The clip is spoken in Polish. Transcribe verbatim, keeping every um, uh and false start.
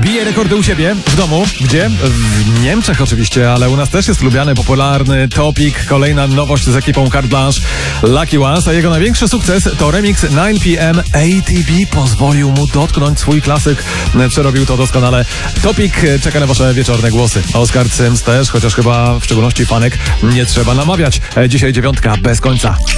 bije rekordy u siebie, w domu. Gdzie? W Niemczech oczywiście, ale u nas też jest lubiany, popularny Topic. Kolejna nowość z ekipą Carte Blanche, Lucky Ones, a jego największy sukces to remix nine p m A T B. Pozwolił mu dotknąć swój klasyk. Przerobił to doskonale. Topic czeka na wasze wieczorne głosy. Oscar Sims też, chociaż chyba w szczególności fanek nie trzeba namawiać. Dzisiaj dziewiątka bez końca.